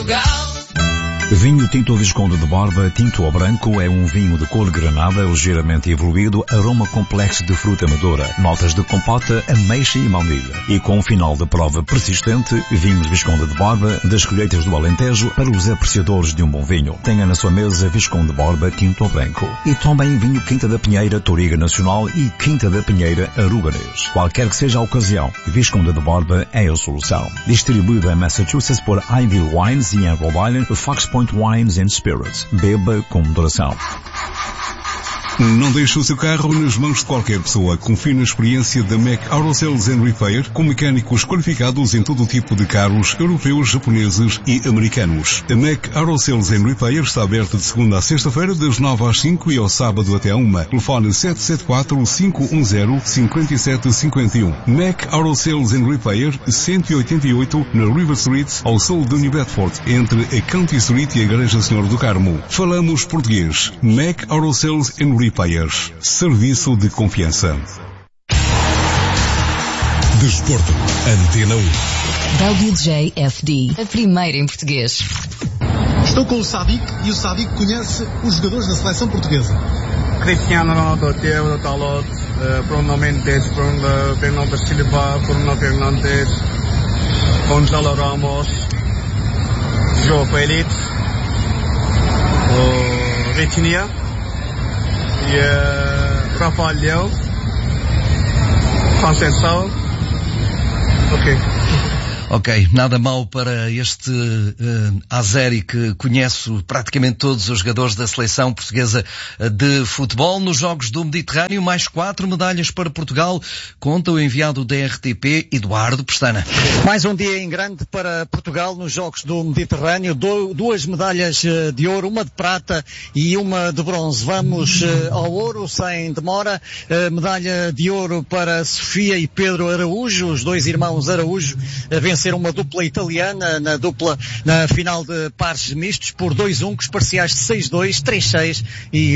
Portugal. Vinho Tinto Visconde de Borba, tinto ou branco, é um vinho de cor granada ligeiramente evoluído, aroma complexo de fruta madura, notas de compota, ameixa e baunilha. E com um final de prova persistente, vinhos Visconde de Borba, das colheitas do Alentejo, para os apreciadores de um bom vinho. Tenha na sua mesa Visconde de Borba, tinto ou branco. E também vinho Quinta da Pinheira, Touriga Nacional e Quinta da Pinheira, Aruganês. Qualquer que seja a ocasião, Visconde de Borba é a solução. Distribuído em Massachusetts por Ivy Wines e em Rhode Island, Fox Point Wines and Spirits. Beba com moderação. Não deixe o seu carro nas mãos de qualquer pessoa. Confie na experiência da Mac Auto Sales and Repair, com mecânicos qualificados em todo o tipo de carros europeus, japoneses e americanos. A Mac Auto Sales and Repair está aberta de segunda a sexta-feira, das 9 às 5 e ao sábado até à 1. Telefone 774-510-5751. Mac Auto Sales and Repair, 188 na River Street, ao sul de New Bedford, entre a County Street e a Igreja Senhor do Carmo. Falamos português. Mac Auto Sales and Repair. Serviço de confiança. Desporto. Antena 1. WJFD. A primeira em português. Estou com o Sadik e o Sadik conhece os jogadores da seleção portuguesa. Cristiano Ronaldo, Diego Dalot, Bruno Mendes, Fernando Silva, Bruno Fernandes, Gonzalo Ramos, João Félix, Vitinha e Rafael Leão, Conceição. Ok, nada mal para este Azeri que conhece praticamente todos os jogadores da seleção portuguesa de futebol. Nos Jogos do Mediterrâneo, mais 4 medalhas para Portugal, conta o enviado da RTP, Eduardo Pestana. Mais um dia em grande para Portugal nos Jogos do Mediterrâneo. 2 medalhas de ouro, uma de prata e uma de bronze. Vamos ao ouro sem demora. Medalha de ouro para Sofia e Pedro Araújo, os 2 irmãos Araújo, venceram uma dupla italiana na final de pares mistos por 2-1, com os parciais de 6-2, 3-6 e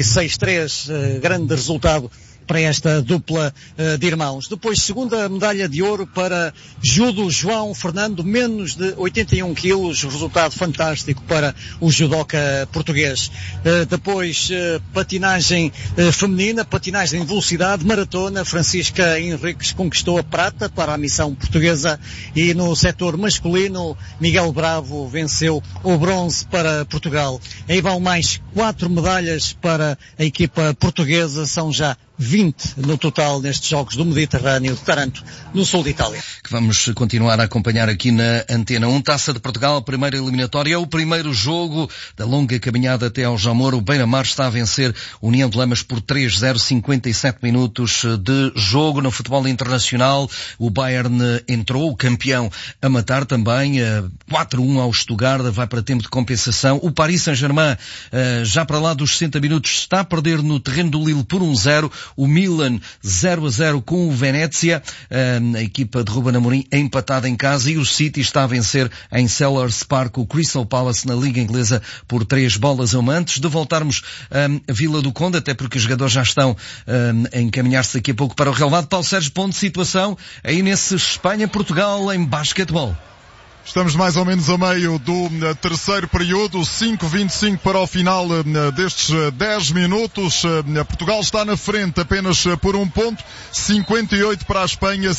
6-3. Grande resultado para esta dupla de irmãos. Depois, segunda medalha de ouro para judo João Fernando, menos de 81 quilos, resultado fantástico para o judoca português. Depois, patinagem feminina, patinagem de velocidade, maratona, Francisca Henriques conquistou a prata para a missão portuguesa, e no setor masculino, Miguel Bravo venceu o bronze para Portugal. Aí vão mais 4 medalhas para a equipa portuguesa, são já 20 no total nestes Jogos do Mediterrâneo de Taranto, no sul de Itália. Que vamos continuar a acompanhar aqui na Antena 1. Taça de Portugal, primeira eliminatória, o primeiro jogo da longa caminhada até ao Jamor. O Beira-Mar está a vencer União de Lamas por 3-0, 57 minutos de jogo. No futebol internacional, o Bayern entrou, o campeão, a matar também, 4-1 ao Stuttgart, vai para tempo de compensação. O Paris Saint-Germain, já para lá dos 60 minutos, está a perder no terreno do Lille por 1-0. O Milan 0-0 com o Venezia, a equipa de Ruben Amorim empatada em casa, e o City está a vencer em Selhurst Park o Crystal Palace na Liga Inglesa por 3-1. Antes de voltarmos a Vila do Conde, até porque os jogadores já estão a encaminhar-se daqui a pouco para o relevado, Paulo Sérgio, ponto de situação aí nesse Espanha-Portugal em basquetebol. Estamos mais ou menos a meio do terceiro período, 5:25 para o final destes 10 minutos. Portugal está na frente apenas por 1 ponto, 58 para a Espanha,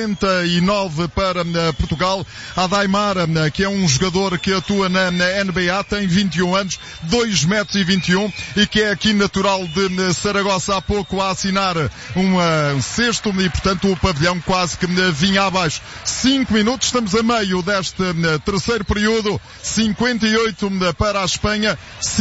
59 para Portugal. Adaimar, que é um jogador que atua na NBA, tem 21 anos, 2,21 m e que é aqui natural de Saragossa, há pouco a assinar um sexto, e portanto o pavilhão quase que vinha abaixo. 5 minutos, estamos a meio deste terceiro período, 58 para a Espanha,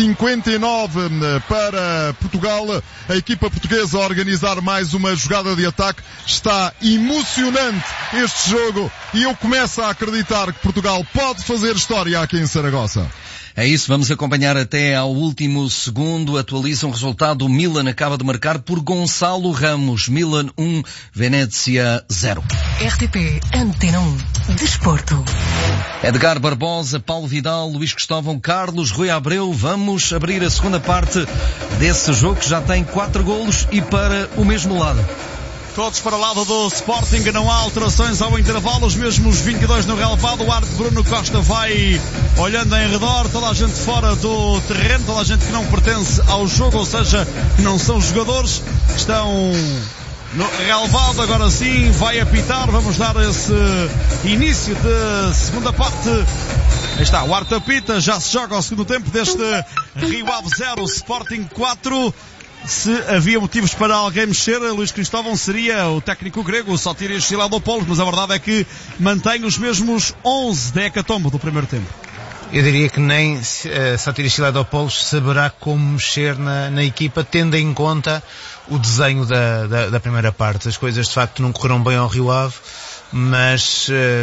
59 para Portugal. A equipa portuguesa a organizar mais uma jogada de ataque. Está emocionante este jogo e eu começo a acreditar que Portugal pode fazer história aqui em Saragossa. É isso, vamos acompanhar até ao último segundo. Atualiza um resultado. O Milan acaba de marcar por Gonçalo Ramos. Milan 1, Venezia 0. RTP Antena 1. Desporto. Edgar Barbosa, Paulo Vidal, Luís Cristóvão, Carlos, Rui Abreu. Vamos abrir a segunda parte desse jogo que já tem 4 golos e para o mesmo lado. Todos para o lado do Sporting, não há alterações ao intervalo, os mesmos 22 no relevado. O árbitro Bruno Costa vai olhando em redor, toda a gente fora do terreno, toda a gente que não pertence ao jogo, ou seja, que não são jogadores, estão no relevado. Agora sim vai apitar, vamos dar esse início de segunda parte. Aí está, o árbitro apita, já se joga ao segundo tempo deste Rio Ave 0, Sporting 4. Se havia motivos para alguém mexer, Luís Cristóvão, seria o técnico grego, o Sotiris Siladopoulos, mas a verdade é que mantém os mesmos 11 da hecatombe do primeiro tempo. Eu diria que nem Sotiris Siladopoulos saberá como mexer na equipa, tendo em conta o desenho da primeira parte. As coisas de facto não correram bem ao Rio Ave, mas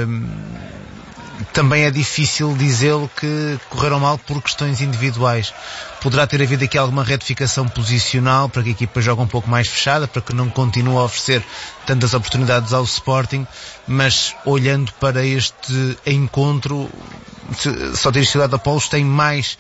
também é difícil dizê-lo que correram mal por questões individuais. Poderá ter havido aqui alguma retificação posicional para que a equipa jogue um pouco mais fechada, para que não continue a oferecer tantas oportunidades ao Sporting, mas olhando para este encontro, Sotiris Siladopoulos tem mais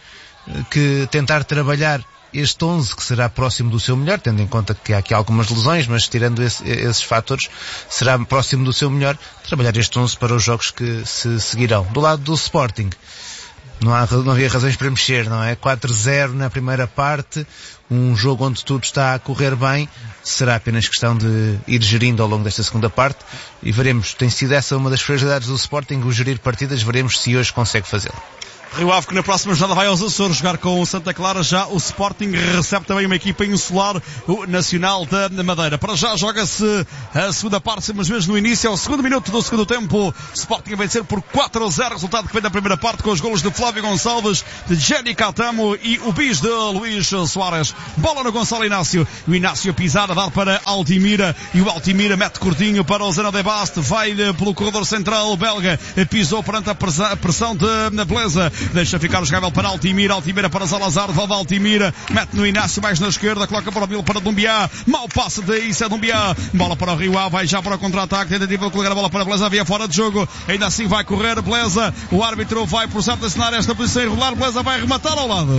que tentar trabalhar este 11, que será próximo do seu melhor, tendo em conta que há aqui algumas lesões, mas tirando esses fatores, será próximo do seu melhor, trabalhar este 11 para os jogos que se seguirão. Do lado do Sporting, não havia razões para mexer, não é? 4-0 na primeira parte, um jogo onde tudo está a correr bem, será apenas questão de ir gerindo ao longo desta segunda parte, e veremos, tem sido essa uma das fragilidades do Sporting, o gerir partidas, veremos se hoje consegue fazê-lo. Rio Ave, que na próxima jornada vai aos Açores jogar com o Santa Clara. Já o Sporting recebe também uma equipa insular, o Nacional da Madeira. Para já joga-se a segunda parte, mas mesmo no início, ao segundo minuto do segundo tempo, o Sporting vai vencer por 4-0, resultado que vem da primeira parte, com os golos de Flávio Gonçalves, de Jenny Catamo e o bis de Luís Soares. Bola no Gonçalo Inácio, o Inácio a pisar, a dar para Altimira, e o Altimira mete curtinho para o Zeno de Baste, vai pelo corredor central belga, pisou perante a pressão de Beleza, deixa ficar o jogável para Altimira para Salazar, devolve Altimira, mete no Inácio mais na esquerda, coloca para o Bilo para Dumbiá, mau passe de Issa Dumbiá, bola para o Rio Ave, vai já para o contra-ataque, tentativa de colocar a bola para Beleza, havia fora de jogo, ainda assim vai correr Beleza, o árbitro vai por certo assinar esta posição irregular, Beleza vai rematar ao lado,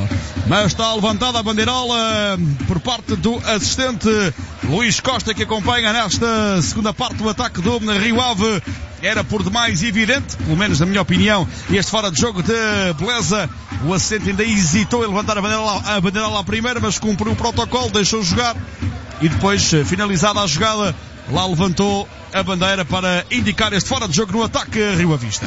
mas está levantada a bandeirola por parte do assistente Luís Costa, que acompanha nesta segunda parte do ataque do Rio Ave. Era por demais evidente, pelo menos na minha opinião, este fora de jogo de Beleza. O assistente ainda hesitou em levantar a bandeirola à primeira, mas cumpriu o protocolo, deixou jogar, e depois, finalizada a jogada, lá levantou a bandeira para indicar este fora de jogo no ataque rio-avista.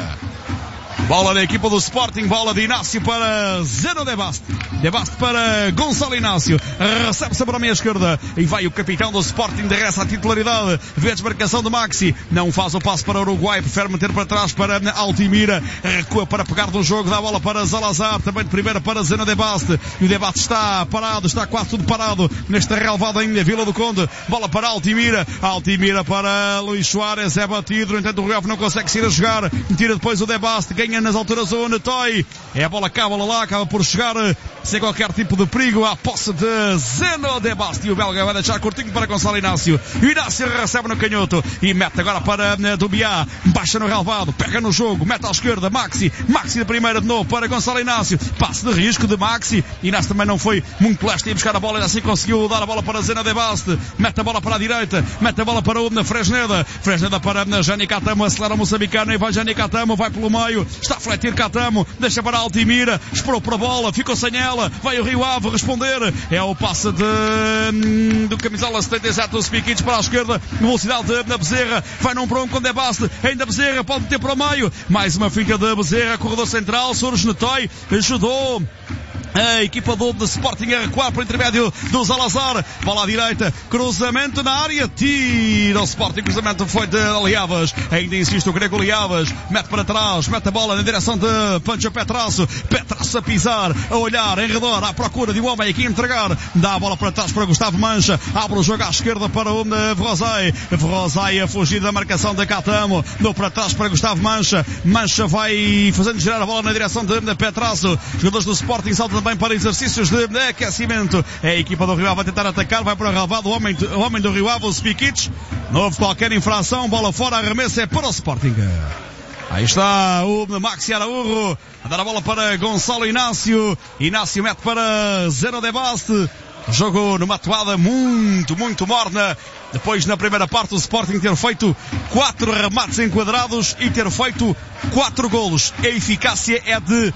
Bola da equipa do Sporting, bola de Inácio para Zeno de Baste. De Baste para Gonçalo Inácio. Recebe-se para a meia esquerda. E vai o capitão do Sporting, de resto à titularidade. Vê a desmarcação de Maxi. Não faz o passo para o Uruguai. Prefere meter para trás para Altimira. Recua para pegar no jogo. Dá a bola para Salazar. Também de primeira para Zeno de Baste. E o De Baste está parado. Está quase tudo parado. Nesta relevada ainda, Vila do Conde. Bola para Altimira. Altimira para Luís Soares. É batido. No entanto, o Rio Ave não consegue sair a jogar. Tira depois o De Baste. Ganha nas alturas o Netoy. É a bola, acaba por chegar sem qualquer tipo de perigo à posse de Zeno de Baste. E o belga vai deixar curtinho para Gonçalo Inácio. E o Inácio recebe no canhoto e mete agora para Dumbiá. Baixa no relvado, pega no jogo, mete à esquerda, Maxi de primeira de novo para Gonçalo Inácio. Passe de risco de Maxi. Inácio também não foi muito leste em buscar a bola, ainda assim conseguiu dar a bola para Zeno de Baste. Mete a bola para a direita, mete a bola para o Fresneda. Fresneda para Jenny Catamo, acelera o moçambicano e vai Jenny Catamo, vai pelo meio. Está a fletir Catamo, deixa para Altimira, esperou para a bola, ficou sem ela, vai o Rio Ave responder, é o passe do camisola 77 do Spikic para a esquerda, velocidade da Bezerra, vai num para um com De Baste, ainda Bezerra, pode meter para o meio, mais uma finca da Bezerra, corredor central, surge Netoy, ajudou a equipa do Sporting a recuar por intermédio do Salazar, bola à direita, cruzamento na área, tira o Sporting, cruzamento foi de Liavas, ainda insiste o grego Liavas, mete para trás, mete a bola na direção de Pancho Petrasso a pisar, a olhar, em redor, à procura de um homem aqui a entregar, dá a bola para trás para Gustavo Mancha, abre o jogo à esquerda para o Vrozai a fugir da marcação de Catamo, deu para trás para Gustavo Mancha vai fazendo girar a bola na direção de Petrasso, jogadores do Sporting saltam também para exercícios de aquecimento. É a equipa do Rio Ave vai tentar atacar, vai para o relvado, o homem do Rio Ave, o Spikic. Não houve qualquer infração, bola fora, arremesso é para o Sporting. Aí está o Maxi Araújo a dar a bola para Gonçalo Inácio. Inácio mete para Zeno de Baste. Jogo numa atuada muito morna. Depois, na primeira parte, o Sporting ter feito 4 remates enquadrados e ter feito 4 golos. A eficácia é de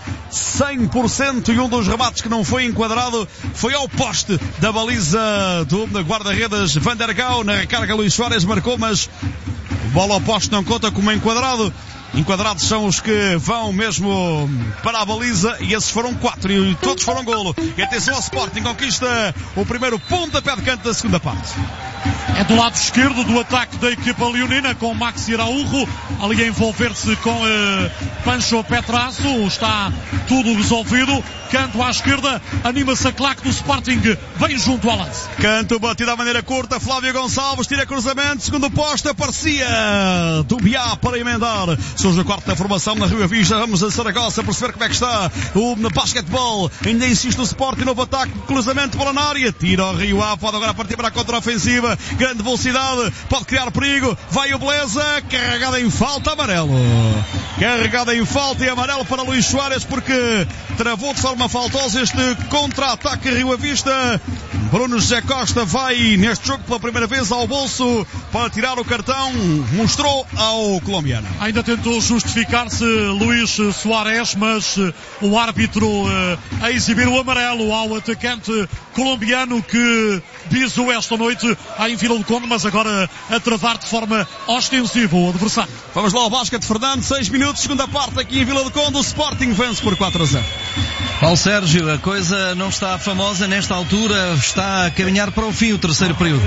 100% e um dos remates que não foi enquadrado foi ao poste da baliza do guarda-redes Van der Gouw. Na recarga, Luís Soares marcou, mas bola ao poste não conta como enquadrado. Enquadrados são os que vão mesmo para a baliza e esses foram 4 e todos foram golo. E atenção ao Sporting, conquista o primeiro pontapé de canto da segunda parte. É do lado esquerdo do ataque da equipa leonina, com Maxi Araújo ali a envolver-se com Pancho Petrasso. Está tudo resolvido. Canto à esquerda, anima-se a claque do Sporting, bem junto ao lance. Canto batido à maneira curta, Flávio Gonçalves tira cruzamento, segundo posto, aparecia do Biá para emendar. Surge a quarta formação na Rio Vista. Vamos a Saragossa perceber como é que está o basquetebol. Ainda insiste o Sporting, novo ataque, cruzamento para na área, tira o Rio Ave, pode agora partir para a contra-ofensiva, grande velocidade, pode criar perigo, vai o Beleza, carregada em falta, amarelo. Carregada em falta e amarelo para Luís Soares, porque travou de forma faltosa este contra-ataque Rio Vista. Bruno José Costa vai neste jogo pela primeira vez ao bolso para tirar o cartão, mostrou ao colombiano. Ainda tentou justificar-se Luís Soares, mas o árbitro a exibir o amarelo ao atacante colombiano que bisou esta noite em Vila do Conde, mas agora a travar de forma ostensiva o adversário. Vamos lá ao basquete, Fernando, 6 minutos, segunda parte aqui em Vila do Conde, o Sporting vence por 4-0. Paulo Sérgio, a coisa não está famosa nesta altura, está a caminhar para o fim o terceiro período.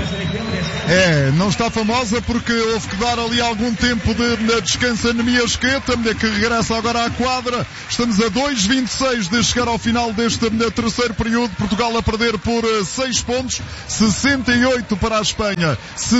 Não está famosa porque houve que dar ali algum tempo de descanso a Nemiasqueta, que regressa agora à quadra. Estamos a 2:26 de chegar ao final deste terceiro período. Portugal a perder por 6 pontos, 68 para a Espanha,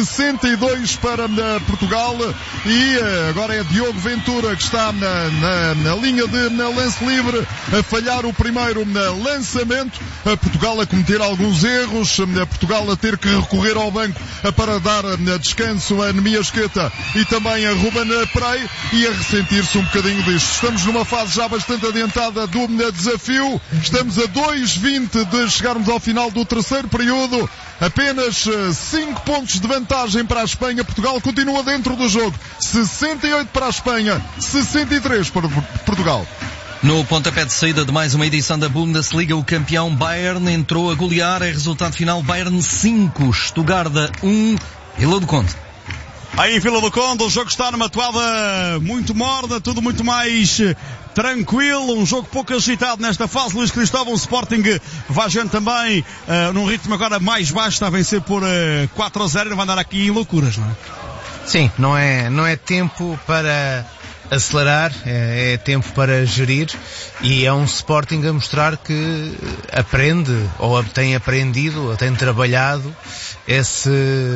62 para Portugal, e agora é Diogo Ventura que está na linha de lance livre a falhar o primeiro lançamento. Portugal a cometer alguns erros, Portugal a ter que recorrer ao banco para dar descanso a Nemiasqueta e também a Ruben Prey, e a ressentir-se um bocadinho disto. Estamos numa fase já bastante adiantada do desafio, estamos a 2:20 de chegarmos ao final do terceiro período, apenas 5 pontos de vantagem para a Espanha. Portugal continua dentro do jogo, 68 para a Espanha, 63 para Portugal. No pontapé de saída de mais uma edição da Bundesliga, o campeão Bayern entrou a golear. É resultado final: Bayern 5, Stuttgart 1, Vila do Conde. Aí em Vila do Conde o jogo está numa toada muito morna, tudo muito mais tranquilo, um jogo pouco agitado nesta fase. Luís Cristóvão, o Sporting vai gente também num ritmo agora mais baixo, está a vencer por 4-0 e não vai andar aqui em loucuras, não é? Sim, não é tempo para acelerar, é tempo para gerir, e é um Sporting a mostrar que aprende, ou tem aprendido, ou tem trabalhado esse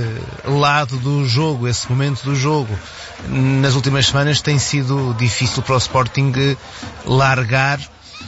lado do jogo, esse momento do jogo. Nas últimas semanas tem sido difícil para o Sporting largar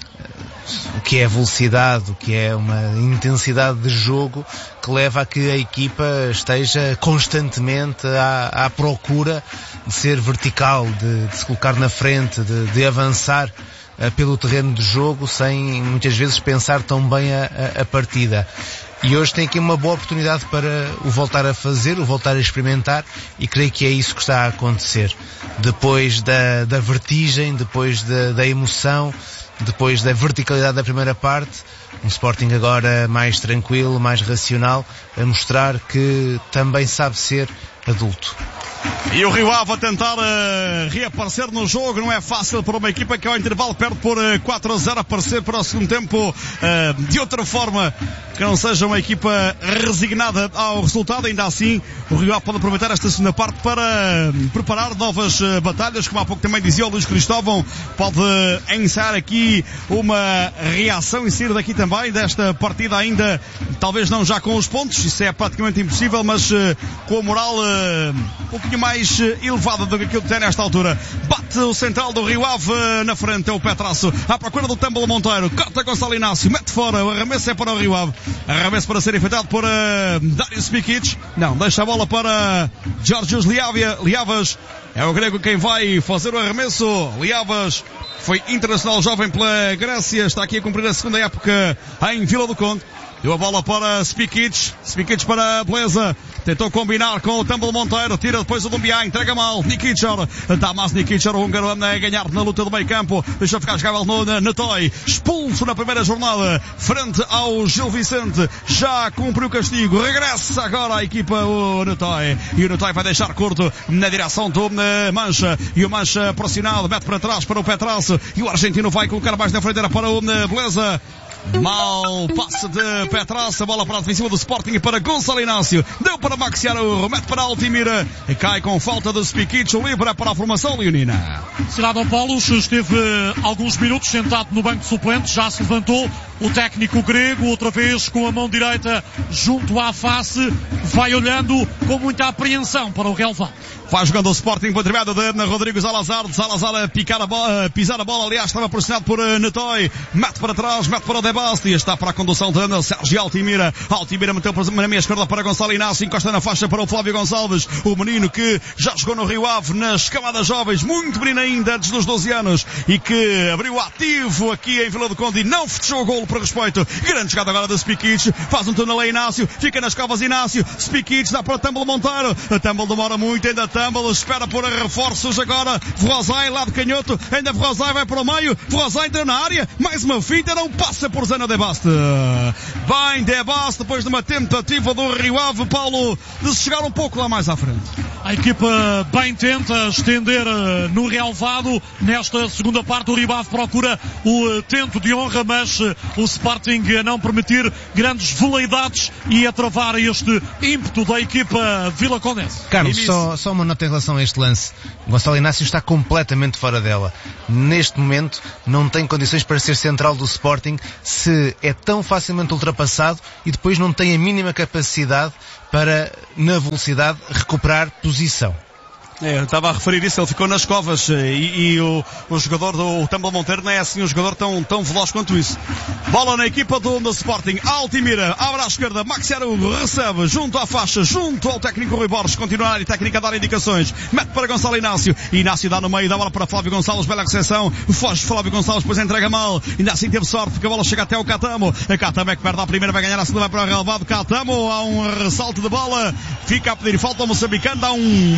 o que é velocidade, o que é uma intensidade de jogo que leva a que a equipa esteja constantemente à procura de ser vertical, de se colocar na frente, de avançar pelo terreno de jogo, sem muitas vezes pensar tão bem a partida. E hoje tem aqui uma boa oportunidade para o voltar a fazer, o voltar a experimentar, e creio que é isso que está a acontecer. Depois da vertigem, depois da emoção, depois da verticalidade da primeira parte, um Sporting agora mais tranquilo, mais racional, a mostrar que também sabe ser adulto. E o Rio Ave a tentar reaparecer no jogo. Não é fácil para uma equipa que ao intervalo perde por 4-0, aparecer para o segundo tempo de outra forma, que não seja uma equipa resignada ao resultado. Ainda assim, o Rio Ave pode aproveitar esta segunda parte para preparar novas batalhas, como há pouco também dizia o Luís Cristóvão. Pode ensaiar aqui uma reação e sair daqui também desta partida, ainda talvez não já com os pontos, isso é praticamente impossível, mas com a moral um pouquinho mais elevada do que aquilo que tem nesta altura. Bate o central do Rio Ave na frente, é o Petrasso à procura do Tâmbalo Monteiro, corta Gonçalo Inácio, mete fora, o arremesso é para o Rio Ave, arremesso para ser efetuado por Darius Mikic, não, deixa a bola para Georgios Liavas, é o grego quem vai fazer o arremesso. Liavas foi internacional jovem pela Grécia, está aqui a cumprir a segunda época em Vila do Conde. Deu a bola para Spikic para Beleza. Tentou combinar com o Tumble Monteiro. Tira depois o Dumbiá. Entrega mal. Nikicher. Damas Nikicher, o húngaro, a ganhar na luta do meio campo. Deixa ficar jogável no Netoy. Expulso na primeira jornada. Frente ao Gil Vicente. Já cumpriu o castigo. Regressa agora a equipa, o Netoy. E o Netoy vai deixar curto na direção do Mancha. E o Mancha pressionado. Mete para trás para o Petraço. E o argentino vai colocar mais na fronteira para o Beleza. Mal passe de Petraça, bola para a defensiva do Sporting e para Gonçalo Inácio, deu para Maxi Araújo, mete para Altimira e cai com falta de Spikic, livre para a formação leonina. Cidadão Paulos esteve alguns minutos sentado no banco de suplentes, já se levantou o técnico grego, outra vez com a mão direita junto à face, vai olhando com muita apreensão para o relvado. Vai jogando o Sporting por intermédio de Rodrigo Salazar a pisar a bola, aliás estava pressionado por Netoy, mete para trás, mete para o Debasti, e está para a condução de Sérgio Altimira. Altimira meteu na meia esquerda para Gonçalo Inácio, encosta na faixa para o Flávio Gonçalves, o menino que já jogou no Rio Ave nas camadas jovens, muito menino ainda antes dos 12 anos, e que abriu ativo aqui em Vila do Conde e não fechou o golo por respeito. Grande jogada agora de Spikic, faz um túnel a Inácio, fica nas covas Inácio, Spikic dá para Tumble Monteiro, a Tumble demora muito, ainda Tumble espera por reforços agora, Verrosai lado canhoto, ainda Verrosai vai para o meio, Verrosai entrou na área, mais uma finta, não passa por Zana Debasti. Bem, Debasti depois de uma tentativa do Rio Ave, Paulo, de se chegar um pouco lá mais à frente. A equipa bem tenta estender no relvado. Nesta segunda parte o Rio Ave procura o tento de honra, mas o Sporting a não permitir grandes veleidades e a travar este ímpeto da equipa vilacondense. Carlos, só uma nota em relação a este lance. Gonçalo Inácio está completamente fora dela. Neste momento não tem condições para ser central do Sporting, se é tão facilmente ultrapassado e depois não tem a mínima capacidade para, na velocidade, recuperar posição. Eu estava a referir isso, ele ficou nas covas e o jogador do Tumble Monteiro não é assim um jogador tão veloz quanto isso. Bola na equipa do Sporting, Altimira, abre à esquerda, Maxi Araújo recebe junto à faixa, junto ao técnico Rui Borges, continua a área técnica a dar indicações, mete para Gonçalo Inácio, Inácio dá no meio, dá bola para Flávio Gonçalves, bela recepção, foge Flávio Gonçalves, depois entrega mal, ainda assim teve sorte porque a bola chega até o Catamo, a Catamo é que perde a primeira, vai ganhar a segunda, vai para o relevado, Catamo, há um ressalto de bola, fica a pedir falta ao moçambicano, dá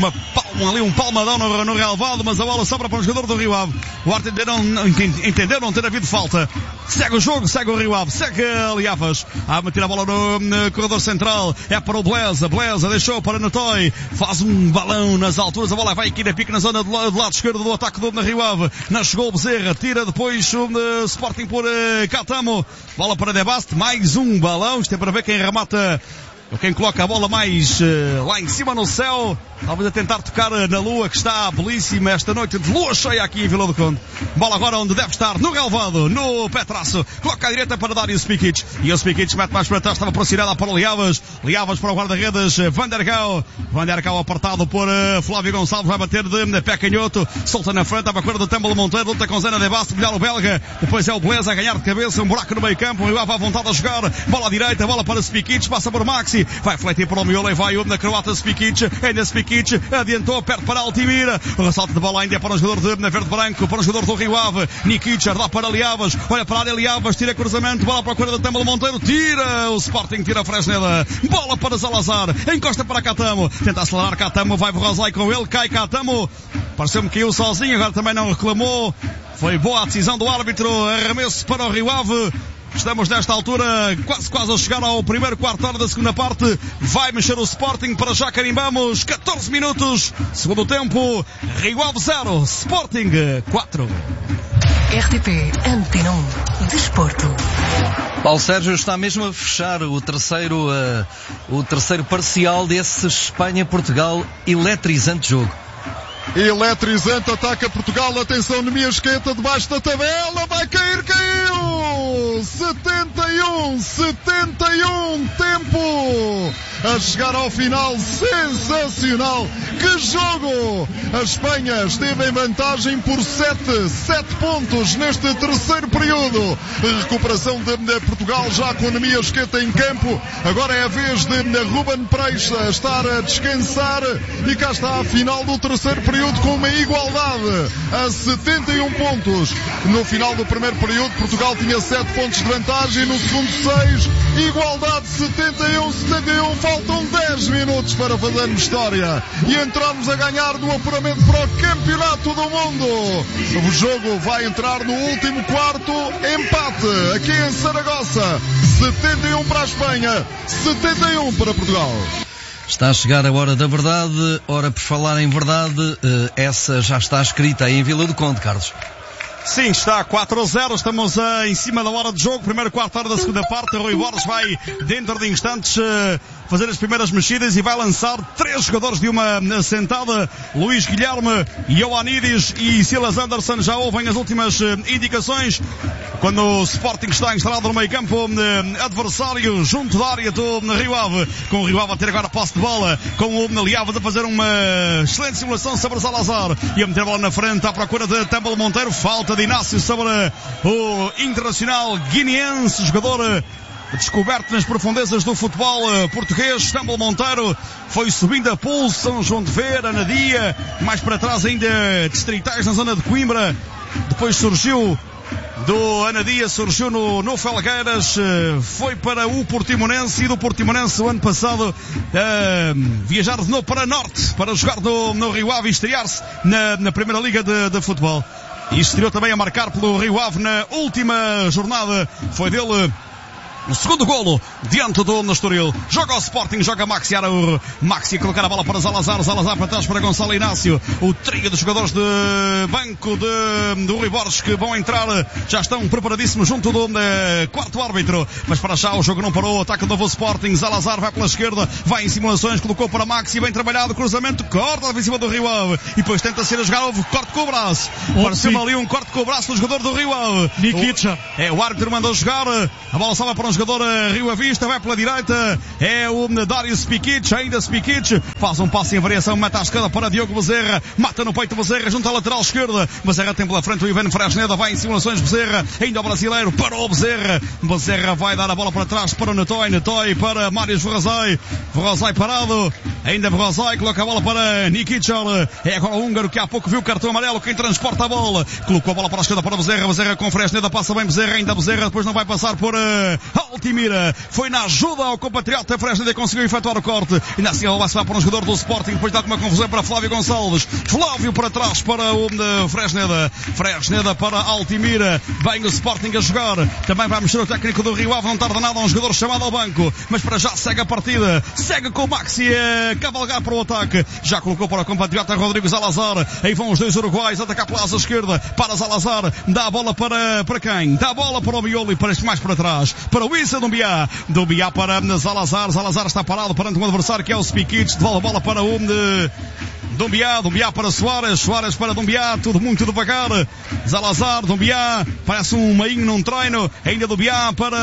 um palmadão no relevado, mas a bola sobra para o jogador do Rio Ave. O árbitro entendeu não ter havido falta. Segue o jogo, segue o Rio Ave, segue Liavas. A meter a bola no corredor central. É para o Beleza. Beleza deixou para Netoy. Faz um balão nas alturas. A bola vai aqui na pique na zona do lado esquerdo do ataque do Rio Ave. Não chegou o Bezerra. Tira depois o Sporting por Catamo. Bola para Debasti. Mais um balão. Isto é para ver quem remata. Quem coloca a bola mais lá em cima no céu, talvez a tentar tocar na lua, que está belíssima esta noite de lua cheia aqui em Vila do Conde. Bola agora onde deve estar, no relvado, no Petraço. Coloca à direita para Dário Spikic. E o Spikic mete mais para trás, estava pressionado para o Liavas. Liavas para o guarda-redes, Vandergau. Vandergau apertado por Flávio Gonçalves, vai bater de pé canhoto. Solta na frente, à procura do Tumble Monteiro, luta com Zana Debasti, melhor o belga. Depois é o Beleza a ganhar de cabeça, um buraco no meio campo. O Rio Ave à vontade a jogar. Bola à direita, bola para Spikic, passa por Maxi. Vai fletir para o miolo e vai na croata Spikic. Ainda Spikic adiantou, perto para Altimira. O ressalto de bola ainda é para o jogador de verde-branco, para o jogador do Rio Ave. Nikicher dá para Liavas. Olha para a área Liavas, tira cruzamento. Bola para a procura do Tumble Monteiro. Tira o Sporting, tira a Fresneda. Bola para Salazar. Encosta para Catamo. Tenta acelerar Catamo. Vai Verrosai com ele. Cai Catamo. Pareceu-me que caiu sozinho. Agora também não reclamou. Foi boa a decisão do árbitro. Arremesso para o Rio Ave. Estamos nesta altura quase a chegar ao primeiro quarto hora da segunda parte. Vai mexer o Sporting, para já carimbamos 14 minutos. Segundo tempo, Rio Ave 0, Sporting 4. RTP Antena 1 Desporto. Paulo Sérgio está mesmo a fechar o terceiro parcial desse Espanha-Portugal eletrizante jogo. Eletrizante, ataca Portugal, atenção Nemiasqueta, debaixo da tabela, vai cair, caiu! 71, tempo a chegar ao final. Sensacional! Que jogo! A Espanha esteve em vantagem por 7 pontos neste terceiro período. Recuperação de Portugal já com Nemias Esqueta em campo. Agora é a vez de Ruben Preixa estar a descansar e cá está a final do terceiro período com uma igualdade a 71 pontos. No final do primeiro período Portugal tinha 7 pontos de vantagem, no segundo 6, igualdade 71, faltam 10 minutos para fazermos história e entramos a ganhar no apuramento para o Campeonato do Mundo. O jogo vai entrar no último quarto, empate aqui em Saragossa, 71 para a Espanha, 71 para Portugal. Está a chegar a hora da verdade. Ora, por falar em verdade, essa já está escrita aí em Vila do Conde, Carlos. Sim, está 4-0, estamos em cima da hora de jogo, primeiro quarto hora da segunda parte. Rui Borges vai dentro de instantes fazer as primeiras mexidas e vai lançar 3 jogadores de uma sentada. Luís Guilherme, Ioannidis e Silas Anderson já ouvem as últimas indicações quando o Sporting está instalado no meio campo adversário junto da área do Rio Ave, com o Rio Ave a ter agora posse de bola, com o Liavas a fazer uma excelente simulação sobre Salazar e a meter a bola na frente à procura de Tembel Monteiro. Falta de Inácio sobre o internacional guineense, jogador descoberto nas profundezas do futebol português. Tembel Monteiro foi subindo a pulso, São João de Vera, Anadia, mais para trás ainda distritais na zona de Coimbra, depois surgiu do Anadia, surgiu no Felgueiras, foi para o Portimonense e do Portimonense o ano passado viajar de novo para Norte para jogar no Rio Ave e estrear-se na Primeira Liga de Futebol. E estreou também a marcar pelo Rio Ave na última jornada. Foi dele o segundo golo diante do Estoril. Joga o Sporting, joga Maxi Araújo. Maxi a colocar a bola para Salazar. Salazar para trás para Gonçalo Inácio. O trio de jogadores de banco do Rui Borges que vão entrar. Já estão preparadíssimos junto do quarto árbitro. Mas para já o jogo não parou. Ataque do novo Sporting. Salazar vai pela esquerda. Vai em simulações. Colocou para Maxi. Bem trabalhado. Cruzamento. Corta em cima do Rio Ave. E depois tenta ser a jogar. Houve corte com o braço. Pareceu-me ali um corte com o braço do jogador do Rio Ave. Nikica. O árbitro mandou jogar. A bola salva para um jogador Rio Avista, vai pela direita, é o Dário Spikic, ainda Spikic, faz um passo em variação, mete à esquerda para Diogo Bezerra, mata no peito Bezerra, junto à lateral esquerda, Bezerra tem pela frente o Ivan Fresneda, vai em simulações Bezerra, ainda o brasileiro, parou Bezerra, Bezerra vai dar a bola para trás para o Netoy para Marius Verrazai parado, ainda Verrazai, coloca a bola para Nikica, é agora o húngaro que há pouco viu o cartão amarelo, quem transporta a bola, colocou a bola para a esquerda para Bezerra, Bezerra com Fresneda, passa bem Bezerra, ainda Bezerra, depois não vai passar por Altimira, foi na ajuda ao compatriota Fresneda e conseguiu efetuar o corte, ainda assim ele vai se dar para um jogador do Sporting, depois dá uma confusão para Flávio Gonçalves, Flávio para trás para o Fresneda para Altimira, bem o Sporting a jogar, também vai mexer o técnico do Rio Ave, não tarda nada, um jogador chamado ao banco, mas para já segue a partida, segue com o Maxi a cavalgar para o ataque, já colocou para o compatriota Rodrigo Salazar, aí vão os dois uruguais atacar pela asa esquerda, para Salazar, dá a bola para quem? Dá a bola para o Miolo e para mais para trás, para o Issa Dumbiá para Salazar está parado perante um adversário que é o Spikic, devolve a bola para o Dumbiá para Soares para Dumbiá, tudo muito devagar, Salazar, Dumbiá, parece um meinho num treino, ainda Dumbiá para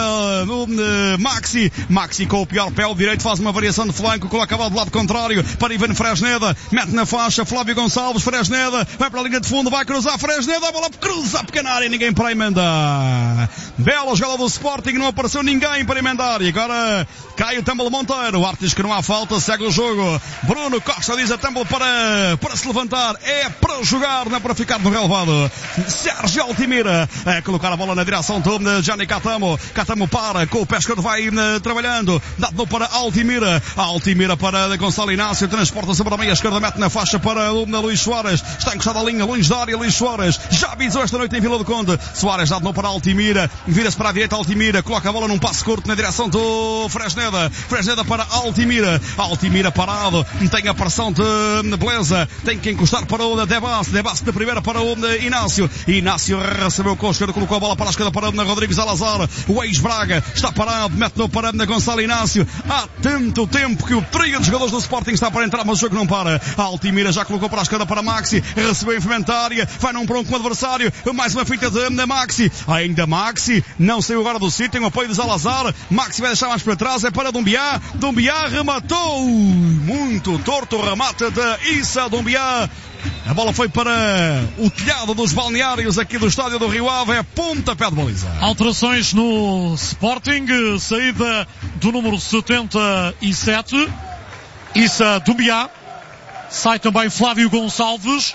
Maxi com o pior pé, o direito faz uma variação de flanco, coloca a bola do lado contrário para Ivan Fresneda, mete na faixa, Flávio Gonçalves, Fresneda, vai para a linha de fundo, vai cruzar Fresneda, a bola cruza a pequena área, ninguém para emendar, bela jogada do Sporting, não apareceu ninguém para emendar, e agora cai o Tembel Monteiro, o árbitro diz que não há falta, segue o jogo, Bruno Costa diz a Tembel para se levantar, é para jogar, não é para ficar no relevado. Sérgio Altimira a colocar a bola na direção de Gianni Catamo para, com o pé esquerdo vai trabalhando, dado para Altimira para Gonçalo Inácio, transporta sobre a meia esquerda, mete na faixa para o Luís Soares, está encostado à linha, longe da área, Luís Soares, já avisou esta noite em Vila do Conde, Soares dado para Altimira, vira-se para a direita Altimira, coloca a bola num passo curto na direção do Fresneda para Altimira parado, tem a pressão de Beleza, tem que encostar para o Debas de primeira para o Inácio recebeu com a esquerda, colocou a bola para a esquerda para o Rodrigo Salazar, o ex-Braga está parado, mete no para Gonçalo Inácio. Há tanto tempo que o trio de jogadores do Sporting está para entrar, mas o jogo não para. A Altimira já colocou para a esquerda para Maxi, recebeu em frente à área, vai num bronco com o adversário, mais uma finta de Maxi, ainda Maxi, não saiu agora do sítio, tem o apoio de Salazar, Maxi vai deixar mais para trás, é para Dumbiá rematou, muito torto o remate de Issa Dumbiá. A bola foi para o telhado dos balneários aqui do estádio do Rio Ave, é pontapé de baliza. Alterações no Sporting, saída do número 77, Issa Dumbiá, sai também Flávio Gonçalves,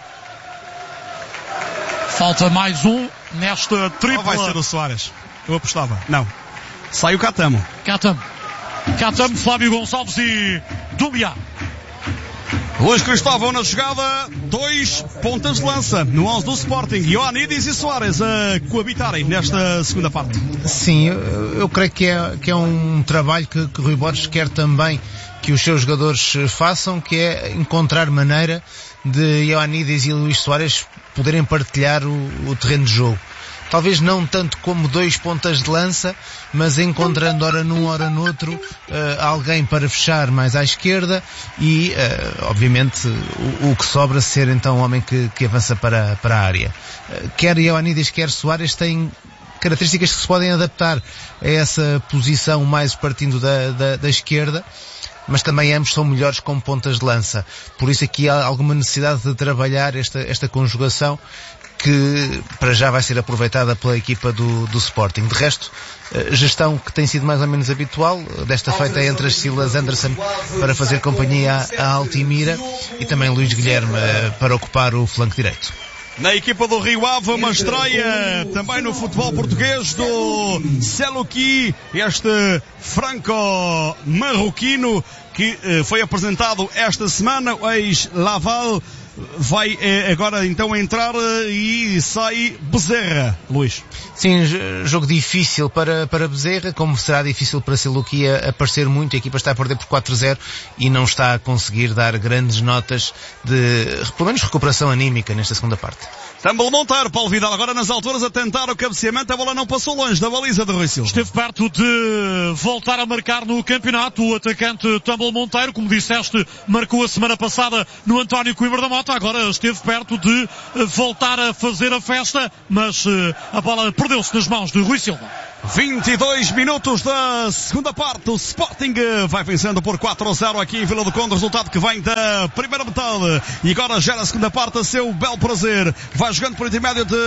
falta mais um nesta tripla. Ou vai ser o Soares? Eu apostava. Não. Sai o Catamo, Flávio Gonçalves e Dumbiá. Luís Cristóvão na jogada, 2 pontas de lança no 11 do Sporting, Ioannidis e Soares a coabitarem nesta segunda parte. Sim, eu creio que é um trabalho que Rui Borges quer também que os seus jogadores façam, que é encontrar maneira de Ioannidis e Luís Soares poderem partilhar o terreno de jogo. Talvez não tanto como 2 pontas de lança, mas encontrando ora num, ora noutro, alguém para fechar mais à esquerda e, obviamente, o que sobra ser então o homem que avança para a área. Quer Ioannidis, quer Soares têm características que se podem adaptar a essa posição mais partindo da esquerda, mas também ambos são melhores como pontas de lança. Por isso aqui há alguma necessidade de trabalhar esta conjugação que para já vai ser aproveitada pela equipa do Sporting. De resto, gestão que tem sido mais ou menos habitual, desta feita entre as Silas Anderson para fazer companhia à Altimira e também Luís Guilherme para ocupar o flanco direito. Na equipa do Rio Ave, uma estreia também no futebol português do Selouki, este franco-marroquino que foi apresentado esta semana, o ex-Laval, vai agora então entrar e sai Bezerra, Luís. Sim, jogo difícil para Bezerra, como será difícil para Selouki aparecer muito. A equipa está a perder por 4-0 e não está a conseguir dar grandes notas de, pelo menos, recuperação anímica nesta segunda parte. Tambel Monteiro, Paulo Vidal agora nas alturas a tentar o cabeceamento, a bola não passou longe da baliza de Rui Silva. Esteve perto de voltar a marcar no campeonato o atacante Tambel Monteiro, como disseste, marcou a semana passada no António Coimbra da Mota, agora esteve perto de voltar a fazer a festa, mas a bola perdeu-se nas mãos de Rui Silva. 22 minutos da segunda parte, o Sporting vai vencendo por 4-0 aqui em Vila do Conde, resultado que vem da primeira metade, e agora já na segunda parte a seu belo prazer, vai jogando por intermédio de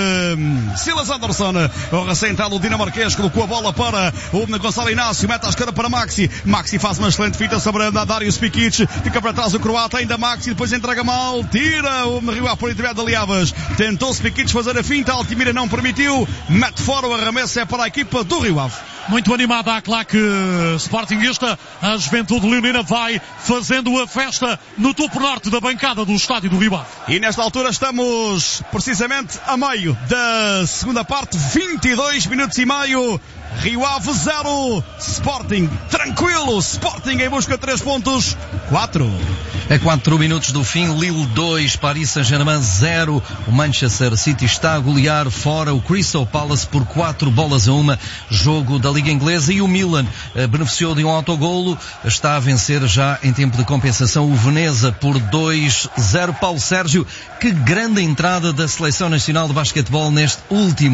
Silas Anderson, o recém-entrado dinamarquês colocou a bola para o Gonçalo Inácio, mete à esquerda para Maxi faz uma excelente fita sobre a Darius Pikic, fica para trás o croata, ainda Maxi, depois entrega mal, tira o Rio Ave por intermédio de Aliavas, tentou-se Pikic fazer a finta, a Altimira não permitiu, mete fora o arremesso, é para a equipa do Rio Ave. Muito animada a claque sportinguista, a Juventude Leonina vai fazendo a festa no topo norte da bancada do estádio do Rio Ave. E nesta altura estamos precisamente a meio da segunda parte, 22 minutos e meio, Rio Ave 0, Sporting tranquilo, Sporting em busca de 3 pontos, 4. A 4 minutos do fim, Lille 2, Paris Saint-Germain 0. O Manchester City está a golear fora o Crystal Palace por 4-1, jogo da Liga Inglesa, e o Milan beneficiou de um autogolo, está a vencer já em tempo de compensação o Veneza por 2-0. Paulo Sérgio, que grande entrada da Seleção Nacional de Basquetebol neste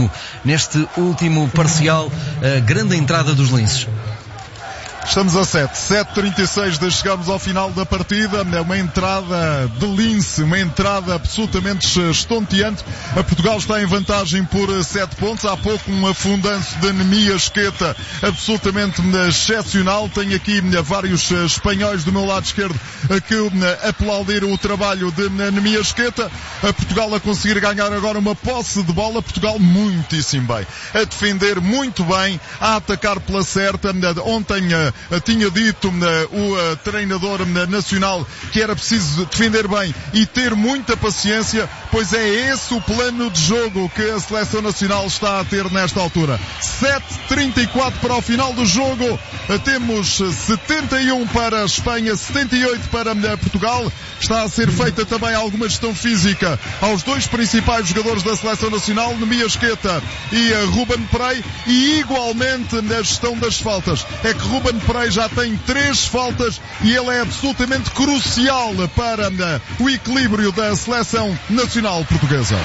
último parcial, grande entrada dos linces. Estamos a 7h36 de chegarmos ao final da partida. É uma entrada de lince, uma entrada absolutamente estonteante. A Portugal está em vantagem por 7 pontos. Há pouco um afundanço de Nemias Queta absolutamente excepcional. Tenho aqui vários espanhóis do meu lado esquerdo que aplaudiram o trabalho de Nemias Queta. A Portugal a conseguir ganhar agora uma posse de bola. Portugal muitíssimo bem, a defender muito bem, a atacar pela certa. Ontem tinha dito o treinador nacional que era preciso defender bem e ter muita paciência, pois é esse o plano de jogo que a seleção nacional está a ter nesta altura. 7:34 para o final do jogo, temos 71 para a Espanha, 78 para Portugal. Está a ser feita também alguma gestão física aos dois principais jogadores da seleção nacional, Nemias Queta e Ruben Perey, e igualmente na gestão das faltas. É que Ruben Perey já tem 3 faltas e ele é absolutamente crucial para o equilíbrio da seleção nacional portuguesa.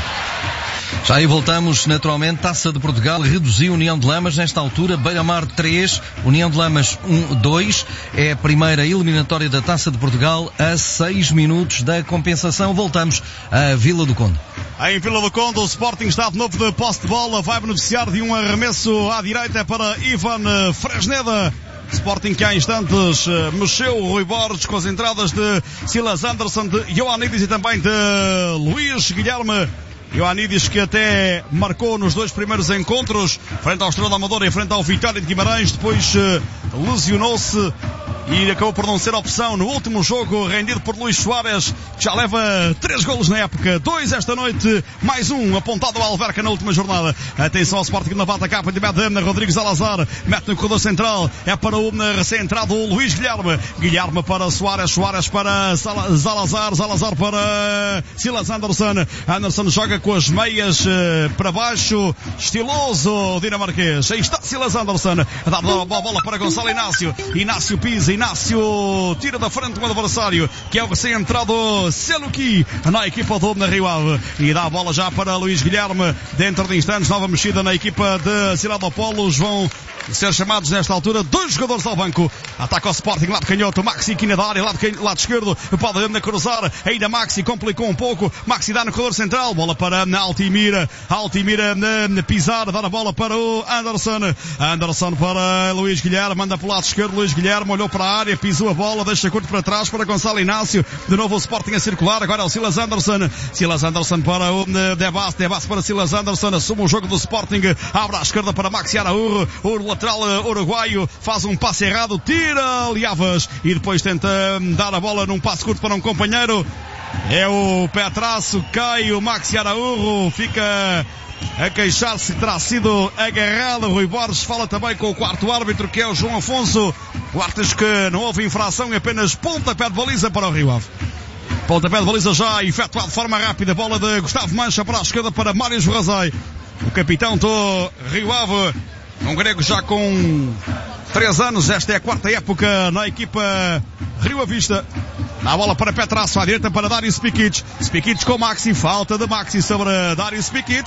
Já aí voltamos, naturalmente. Taça de Portugal reduziu União de Lamas. Nesta altura, Beira-Mar 3, União de Lamas 1-2. É a primeira eliminatória da Taça de Portugal a 6 minutos da compensação. Voltamos à Vila do Conde. Em Vila do Conde, o Sporting está de novo de posse de bola. Vai beneficiar de um arremesso à direita para Ivan Fresneda. Sporting que há instantes mexeu o Rui Borges com as entradas de Silas Anderson, de Ioannidis e também de Luís Guilherme. Ioannidis que até marcou nos 2 primeiros encontros, frente ao Estrela da Amadora e frente ao Vitória de Guimarães, depois lesionou-se e acabou por não ser opção no último jogo, rendido por Luís Soares, que já leva 3 golos na época, 2 esta noite, mais um apontado ao Alverca na última jornada. Atenção ao Sporting na bata capa de Rodrigues Salazar, mete no corredor central, é para o recém-entrado Luís Guilherme, Guilherme para Soares, Soares para Salazar, Salazar para Silas Anderson, Anderson joga com as meias para baixo, estiloso dinamarquês. Aí está Silas Anderson, a dar a bola para Gonçalo Inácio, Inácio pisa, Inácio tira da frente o adversário, que é o recém-entrado Seluki na equipa do Rio Ave, e dá a bola já para Luís Guilherme. Dentro de instantes, nova mexida na equipa de Siladópolis. Vão ser chamados nesta altura 2 jogadores ao banco. Ataca o Sporting, lado canhoto, Maxi aqui na área, lado esquerdo, pode cruzar, ainda Maxi complicou um pouco, Maxi dá no corredor central, bola para Altimira, Altimira pisar, dá a bola para o Anderson, Anderson para Luís Guilherme, manda para o lado esquerdo, Luís Guilherme olhou para a área, pisou a bola, deixa curto para trás para Gonçalo Inácio, de novo o Sporting a circular, agora é o Silas Anderson, Silas Anderson para o Debas, Debas para Silas Anderson, assume o jogo do Sporting, abre à esquerda para Maxi Araújo, o lateral uruguaio faz um passe errado, tira Liavas e depois tenta dar a bola num passe curto para um companheiro, é o pé traço, cai o Maxi Araújo, fica a queixar-se que terá sido agarrado. Rui Borges fala também com o quarto árbitro, que é o João Afonso. O árbitro diz que não houve infração, apenas pontapé de baliza para o Rio Ave. Pontapé de baliza já efetuado de forma rápida, bola de Gustavo Mancha para a esquerda para Mário Verrazai, o capitão do Rio Ave, um grego já com 3 anos, esta é a 4ª época na equipa Rio Avista. Dá a bola para Petraço, à direita para Dário Spikic. Spikic com Maxi, falta de Maxi sobre Dário Spikic.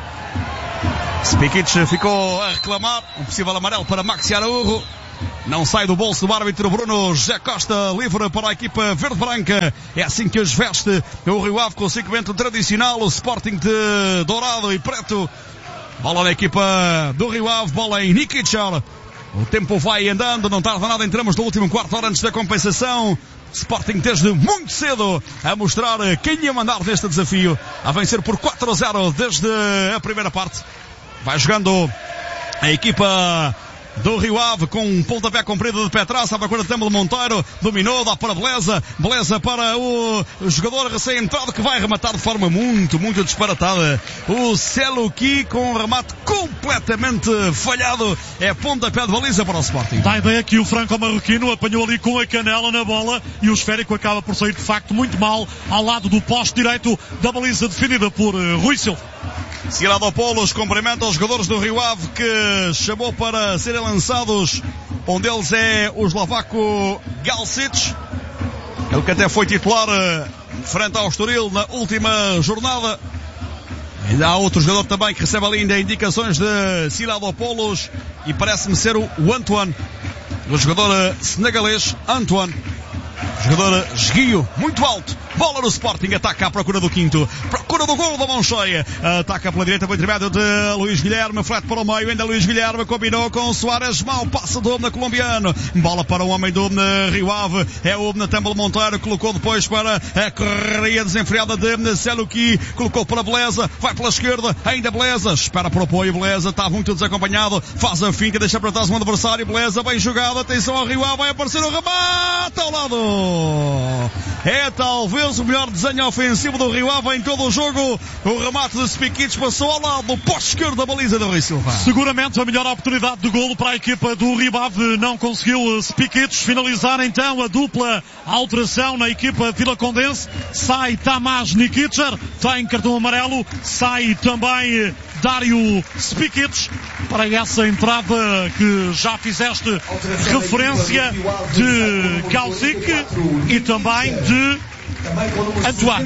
Spikic ficou a reclamar, um possível amarelo para Maxi Araújo. Não sai do bolso do árbitro Bruno José Costa, livre para a equipa verde-branca. É assim que os veste o Rio Ave, com o segmento tradicional, o Sporting de dourado e preto. Bola na equipa do Rio Ave, bola em Nikic. O tempo vai andando, não tarda nada, entramos no último quarto hora antes da compensação. Sporting desde muito cedo a mostrar quem ia mandar neste desafio, a vencer por 4-0 desde a primeira parte. Vai jogando a equipa do Rio Ave com um pontapé comprido de Petraça, à procura de Temo de Monteiro, dominou, dá para Beleza, Beleza para o jogador recém-entrado, que vai rematar de forma muito disparatada, o Seluki, com um remate completamente falhado. É pontapé de baliza para o Sporting. Dá a ideia que o franco-marroquino apanhou ali com a canela na bola e o esférico acaba por sair de facto muito mal ao lado do poste direito da baliza defendida por Rui Silva. Siladópolis cumprimenta os jogadores do Rio Ave, que chamou para serem lançados. Um deles é o eslovaco Galsic, ele que até foi titular frente ao Estoril na última jornada. Ainda há outro jogador também que recebe ali ainda indicações de Siladópolis, e parece-me ser o Antoine, o jogador senegalês Antoine, jogador esguio, muito alto, Bola no Sporting, ataca à procura do quinto, procura do gol da mão cheia, ataca pela direita, pelo intermédio de Luís Guilherme, frete para o meio, ainda Luís Guilherme combinou com o Soares, mau passe do colombiano, bola para o homem do Rio Ave, é o Tembel Monteiro, colocou depois para a correria desenfreada de Seluki, colocou para Beleza, vai pela esquerda, ainda Beleza, espera para o apoio, Beleza, está muito desacompanhado, faz a finca, deixa para trás um adversário, Beleza, bem jogado, atenção ao Rio Ave, vai aparecer o remate ao lado, é talvez o melhor desenho ofensivo do Rio Ave em todo o jogo, o remate de Spikic passou ao lado, posto esquerdo da baliza do Rui Silva. Seguramente a melhor oportunidade de golo para a equipa do Rio Ave, não conseguiu Spikic finalizar, então a dupla alteração na equipa vilacondense, sai Tamás Nikicer, tem cartão amarelo, sai também Dário Spikic para essa entrada que já fizeste referência de Kalsic e também de Antoine.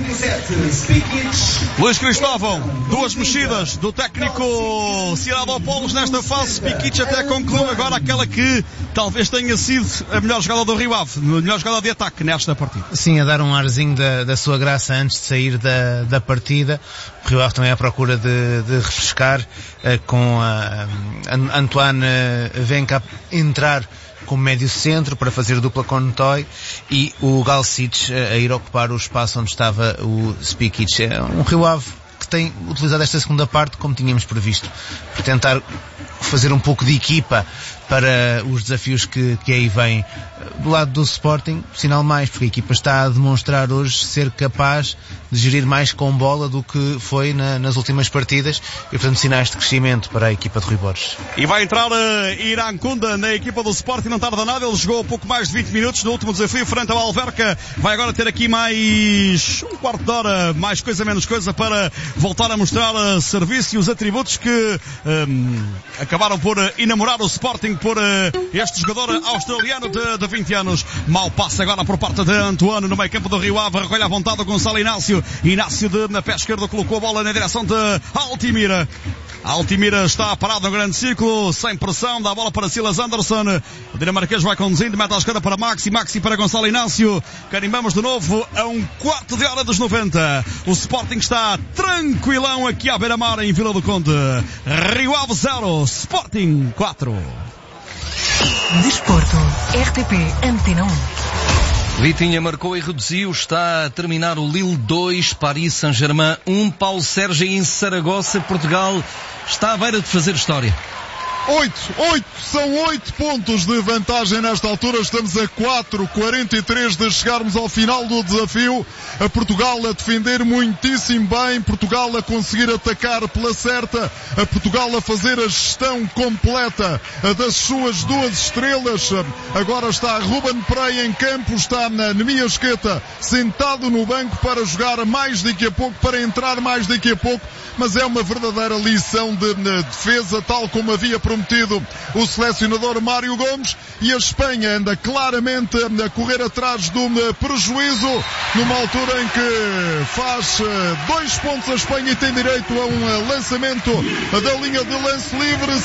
Luís Cristóvão, duas mexidas do técnico Ciradopoulos nesta fase. Spikic até concluiu agora aquela que talvez tenha sido a melhor jogada do Rio Ave, a melhor jogada de ataque nesta partida. Sim, a dar um arzinho da sua graça antes de sair da partida. O Rio Ave também à procura de refrescar, com Antoine Venca entrar como médio centro para fazer dupla com Notoy e o Galcic a ir ocupar o espaço onde estava o Spikic. É um Rio Ave que tem utilizado esta segunda parte como tínhamos previsto, para tentar fazer um pouco de equipa para os desafios que aí vêm. Do lado do Sporting, sinal mais, porque a equipa está a demonstrar hoje ser capaz de gerir mais com bola do que foi nas últimas partidas e, portanto, sinais de crescimento para a equipa de Rui Borges. E vai entrar Irankunda na equipa do Sporting, não tarda nada, ele jogou pouco mais de 20 minutos no último desafio frente ao Alverca, vai agora ter aqui mais um quarto de hora, mais coisa menos coisa, para voltar a mostrar serviço e os atributos que acabaram por enamorar o Sporting por este jogador australiano de 20 anos. Mau passe agora por parte de Antoine no meio campo do Rio Ave, recolhe à vontade o Gonçalo Inácio na pé esquerdo colocou a bola na direção de Altimira. Altimira está parado no grande círculo, sem pressão, dá a bola para Silas Anderson, o dinamarquês vai conduzindo, mete à esquerda para Maxi para Gonçalo Inácio, carimbamos de novo a um quarto de hora dos 90, o Sporting está tranquilão aqui à beira-mar em Vila do Conde. Rio Ave 0, Sporting 4. Desporto, RTP Antena 1. Vitinha marcou e reduziu, está a terminar o Lille 2, Paris Saint-Germain 1, Paulo Sérgio em Saragossa, Portugal está à beira de fazer história. São 8 pontos de vantagem nesta altura, estamos a 4:43 de chegarmos ao final do desafio, a Portugal a defender muitíssimo bem, Portugal a conseguir atacar pela certa, a Portugal a fazer a gestão completa das suas duas estrelas. Agora está Ruben Pereira em campo, está Nemias Queta sentado no banco para jogar mais daqui a pouco, para entrar mais daqui a pouco, mas é uma verdadeira lição de defesa, tal como havia prometido o selecionador Mário Gomes, e a Espanha anda claramente a correr atrás do prejuízo, numa altura em que faz 2 pontos a Espanha e tem direito a um lançamento da linha de lance livre.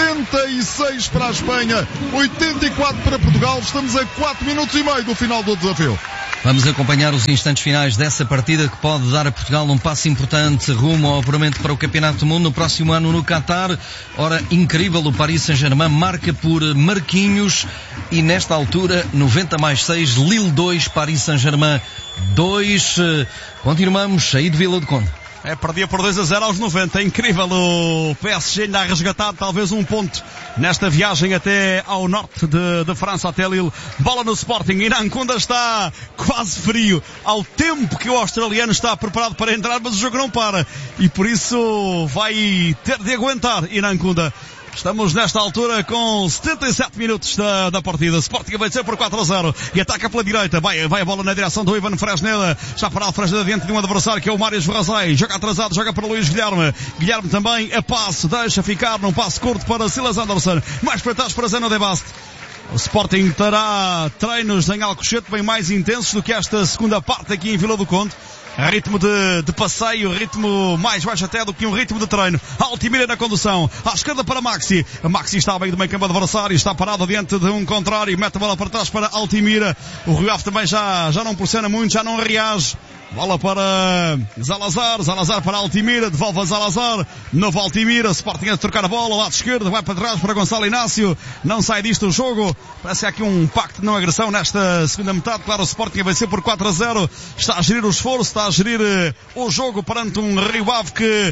76 para a Espanha, 84 para Portugal, estamos a 4 minutos e meio do final do desafio. Vamos acompanhar os instantes finais dessa partida que pode dar a Portugal um passo importante rumo ao apuramento para o Campeonato do Mundo no próximo ano no Qatar. Ora, incrível, o Paris Saint-Germain marca por Marquinhos e nesta altura 90+6, Lille 2, Paris Saint-Germain 2. Continuamos aí de Vila do Conde. Perdia por 2-0 aos 90. É incrível, o PSG ainda a resgatar talvez um ponto nesta viagem até ao norte de França, até Lille. Bola no Sporting, Irankunda está quase frio, ao tempo que o australiano está preparado para entrar, mas o jogo não para e por isso vai ter de aguentar Irankunda. Estamos nesta altura com 77 minutos da partida. Sporting vai ser por 4-0 e ataca pela direita. Vai a bola na direção do Ivan Fresneda. Já parado Fresneda diante de um adversário que é o Marius Verrazai. Joga atrasado, joga para Luís Guilherme. Guilherme também a passe, deixa ficar num passe curto para Silas Anderson. Mais para trás para Zeno de Bast. O Sporting terá treinos em Alcochete bem mais intensos do que esta segunda parte aqui em Vila do Conde. Ritmo de passeio, ritmo mais baixo até do que um ritmo de treino. Altimira na condução, à esquerda para Maxi. Maxi está bem do meio campo adversário, está parado diante de um contrário, mete a bola para trás para Altimira. O Rio Ave também já não pressiona muito, já não reage. Bola para Zalazar, Zalazar para Altimira, devolve a Zalazar, novo Altimira, Sporting a trocar a bola, lado esquerdo, vai para trás para Gonçalo Inácio, não sai disto o jogo, parece aqui um pacto de não agressão nesta segunda metade, claro, o Sporting a vencer por 4-0, está a gerir o esforço, está a gerir o jogo perante um Rio Ave que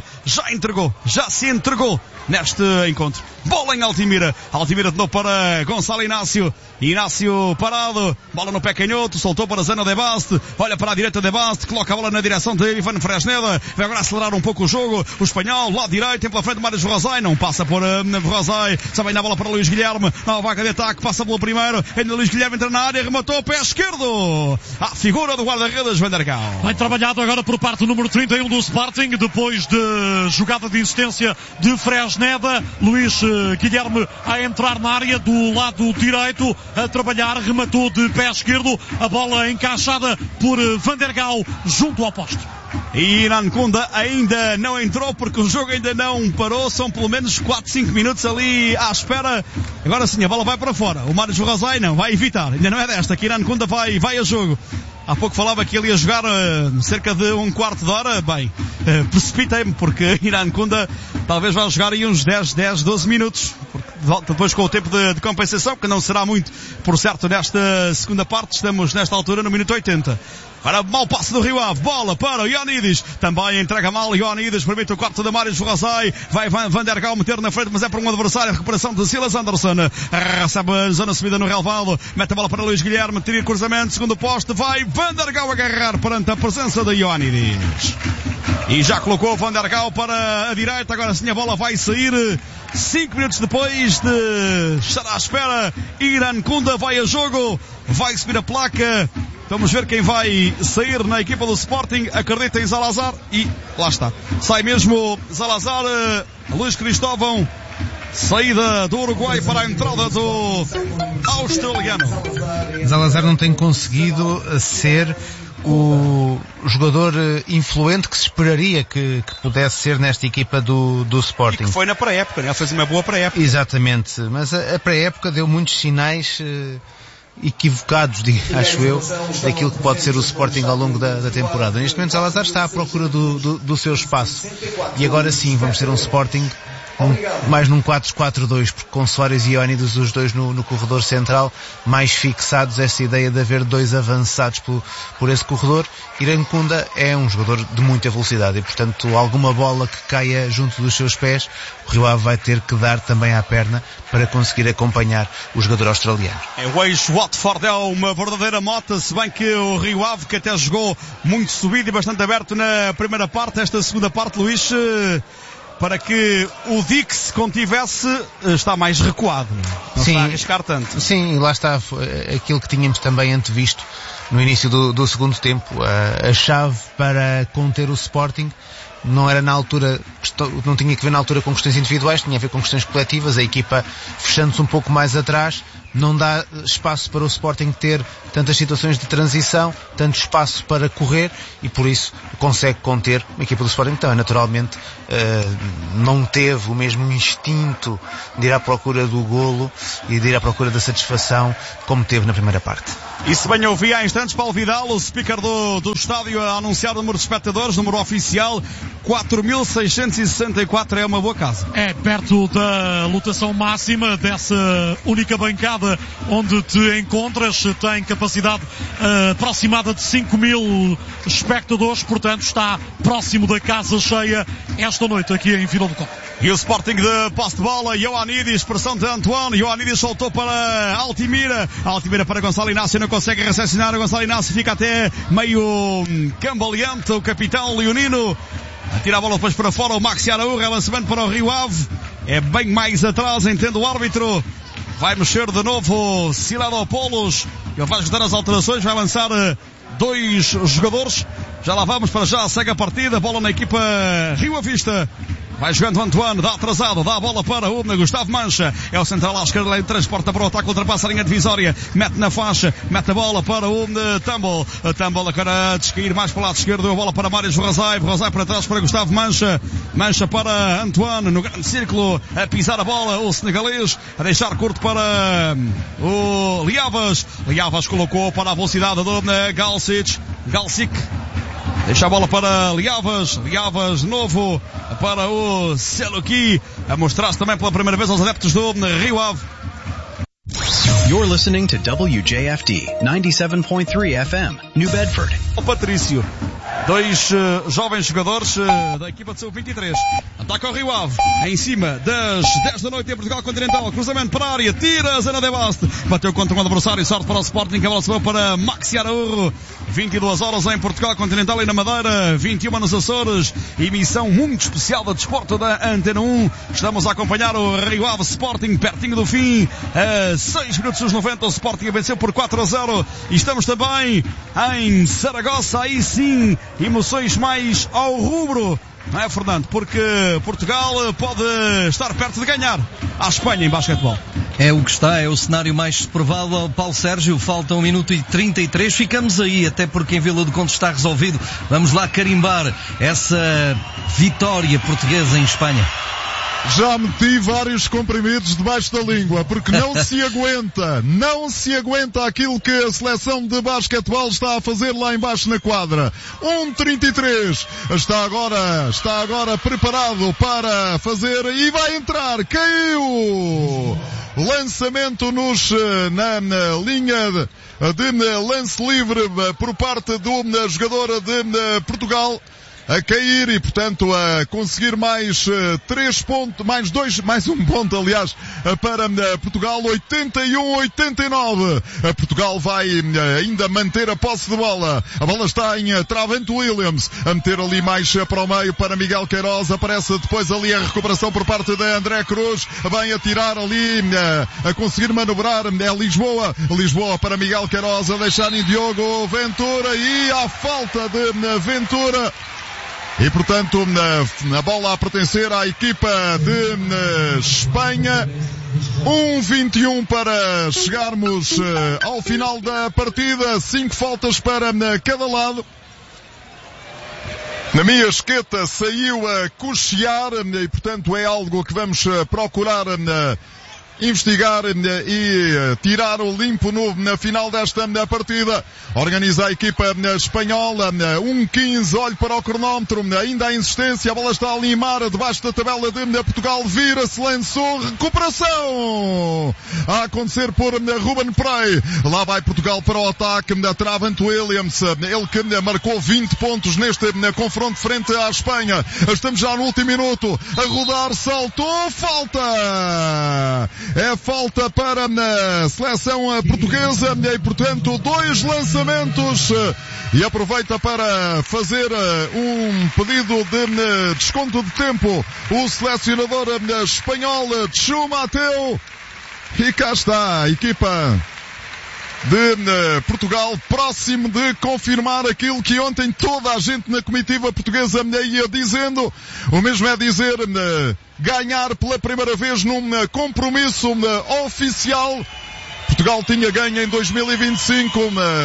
já se entregou neste encontro. Bola em Altimira, Altimira de novo para Gonçalo Inácio, Inácio parado, bola no pé canhoto, soltou para Zeno de Baste, olha para a direita de Baste, coloca a bola na direção de Ivan Fresneda, vai agora acelerar um pouco o jogo, o espanhol, lado direito, tem pela frente Mário Rosai, não passa por Rosai, também na bola para Luís Guilherme, na vaga de ataque, passa pelo primeiro, ainda Luís Guilherme entra na área, rematou o pé esquerdo, a figura do guarda-redes Vandergal. Bem trabalhado agora por parte do número 31 do Sporting, depois de jogada de insistência de Fresneda, Luís Guilherme a entrar na área do lado direito, a trabalhar, rematou de pé esquerdo, a bola encaixada por Vandergal junto ao poste. E Irankunda ainda não entrou porque o jogo ainda não parou, são pelo menos 4-5 minutos ali à espera. Agora sim, a bola vai para fora, o Mário Rosai não, vai evitar, ainda não é desta, que Irankunda vai a jogo. Há pouco falava que ele ia jogar cerca de um quarto de hora. Bem, precipitei-me porque Irankunda talvez vá jogar aí uns 10, 12 minutos. Porque depois com o tempo de compensação, que não será muito, por certo, nesta segunda parte. Estamos nesta altura no minuto 80. Para mau passe do Rio Ave, bola para o Ioannidis, também entrega mal, Ioannidis permite o corte de Mário Rosai, vai Vandergal meter na frente, mas é para um adversário, a recuperação de Silas Anderson, recebe a zona subida no relvado, mete a bola para Luís Guilherme, tira cruzamento, segundo poste, vai Vandergal agarrar perante a presença de Ioannidis. E já colocou Vandergal para a direita, agora sim a bola vai sair, 5 minutos depois de estar à espera, Irankunda vai a jogo, vai subir a placa. Vamos ver quem vai sair na equipa do Sporting. Acredita em Zalazar e lá está. Sai mesmo Zalazar, Luís Cristóvão. Saída do Uruguai para a entrada do australiano. Zalazar não tem conseguido ser o jogador influente que se esperaria que pudesse ser nesta equipa do Sporting. E que foi na pré-época, né? Fez uma boa pré-época. Exatamente, mas a pré-época deu muitos sinais equivocados, acho eu, daquilo que pode ser o Sporting ao longo da temporada. Neste momento Zalazar está à procura do seu espaço e agora sim vamos ter um Sporting mais num 4-4-2, porque com Soares e Ioannidis, os dois no corredor central, mais fixados, essa ideia de haver dois avançados por esse corredor. Irankunda é um jogador de muita velocidade e, portanto, alguma bola que caia junto dos seus pés, o Rio Ave vai ter que dar também à perna para conseguir acompanhar o jogador australiano. É o ex-Watford, é uma verdadeira mota, se bem que o Rio Ave, que até jogou muito subido e bastante aberto na primeira parte, esta segunda parte, Luís, para que o Dix contivesse, está mais recuado, não está a arriscar tanto. Sim, lá está aquilo que tínhamos também antevisto no início do segundo tempo, a chave para conter o Sporting não era na altura, não tinha que ver na altura com questões individuais, tinha a ver com questões coletivas, a equipa fechando-se um pouco mais atrás, não dá espaço para o Sporting ter tantas situações de transição, tanto espaço para correr e por isso consegue conter uma equipa do Sporting. Então, naturalmente, não teve o mesmo instinto de ir à procura do golo e de ir à procura da satisfação como teve na primeira parte. E se bem ouvi há instantes, Paulo Vidal, o speaker do estádio, a anunciar o número de espectadores, número oficial, 4.664, é uma boa casa. É perto da lotação máxima dessa única bancada onde te encontras, tem capacidade aproximada de 5.000 espectadores, portanto está próximo da casa cheia esta noite aqui em Vila do Conde. E o Sporting de posse de bola, Ioannidis, pressão de Antoine, Ioannidis soltou para Altimira para Gonçalo Inácio, não consegue recepcionar, Gonçalo Inácio fica até meio cambaleante, o capitão leonino, atira a bola depois para fora, o Maxi Araújo, lançamento para o Rio Ave, é bem mais atrás, entende o árbitro, vai mexer de novo Siladopoulos, ele vai ajudar as alterações, vai lançar dois jogadores, já lá vamos, para já segue a partida, bola na equipa Rio Avista. Vai jogando Antoine, dá atrasado, dá a bola para o Gustavo Mancha, é o central à esquerda, ele transporta para o ataque, ultrapassa a linha divisória, mete na faixa, mete a bola para o Tumble, Tumble agora a descair mais para o lado esquerdo, a bola para Mário Rosai para trás para Gustavo Mancha, Mancha para Antoine, no grande círculo, a pisar a bola, o senegalês, a deixar curto para o Liavas colocou para a velocidade do Galsic, Deixa a bola para Liavas de novo para o Seluki, a mostrar-se também pela primeira vez aos adeptos do Rio Ave. You're listening to WJFD 97.3 FM, New Bedford. O Patrício, dois jovens jogadores da equipa de sub-23. Ataca o Rio Ave, em cima das 10 da noite em Portugal Continental. Cruzamento para a área, tira a Zana de Baste. Bateu contra um adversário, sorte para o Sporting, que a bola se vai para Maxi Araújo. 22 horas em Portugal Continental e na Madeira, 21 nos Açores. Emissão muito especial da Desporto da Antena 1. Estamos a acompanhar o Rio Ave Sporting pertinho do fim. 6 minutos dos 90, o Sporting venceu por 4-0. E estamos também em Saragossa, aí sim, emoções mais ao rubro. Não é, Fernando? Porque Portugal pode estar perto de ganhar à Espanha em basquetebol. É o que está, é o cenário mais provável. Paulo Sérgio, falta 1 minuto e 33. Ficamos aí, até porque em Vila do Conde está resolvido. Vamos lá carimbar essa vitória portuguesa em Espanha. Já meti vários comprimidos debaixo da língua, porque não se aguenta aquilo que a seleção de basquetebol está a fazer lá embaixo na quadra. 1:33, está agora preparado para fazer e vai entrar, caiu! Lançamento na linha de lance livre por parte do jogador de Portugal. A cair e, portanto, a conseguir mais 3 pontos, mais um ponto, aliás, para Portugal, 81-89. Portugal vai ainda manter a posse de bola. A bola está em Travante Williams, a meter ali mais para o meio para Miguel Queiroz. Aparece depois ali a recuperação por parte de André Cruz. Bem a tirar ali, a conseguir manobrar. É Lisboa para Miguel Queiroz, a deixar em Diogo Ventura e a falta de Ventura. E, portanto, na bola a pertencer à equipa de Espanha. 1:21 para chegarmos ao final da partida. 5 faltas para cada lado. Na minha esqueta saiu a cochear e, portanto, é algo que vamos procurar investigar e tirar o limpo na final desta partida. Organiza a equipa espanhola, 1:15, olho para o cronómetro, ainda há insistência, a bola está a limar debaixo da tabela de Portugal, vira-se, lançou, recuperação a acontecer por Ruben Prey. Lá vai Portugal para o ataque, Travante Williams, ele que marcou 20 pontos neste confronto frente à Espanha. Estamos já no último minuto, a rodar, saltou, falta! É falta para a seleção portuguesa e, portanto, 2 lançamentos e aproveita para fazer um pedido de desconto de tempo o selecionador espanhol Txu Mateu. E cá está a equipa de Portugal, próximo de confirmar aquilo que ontem toda a gente na comitiva portuguesa ia dizendo. O mesmo é dizer, ganhar pela primeira vez num compromisso oficial. Portugal tinha ganho em 2025